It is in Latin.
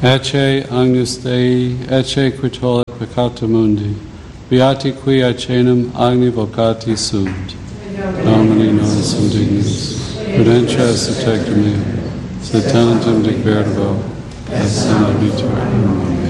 Ecce agnus Dei, ecce qui tollit peccata mundi, beati qui acenum agni vocati sunt. Domini nos indignus, prudentia est tecta mea, sed talentum dic verbo, et sine vitor.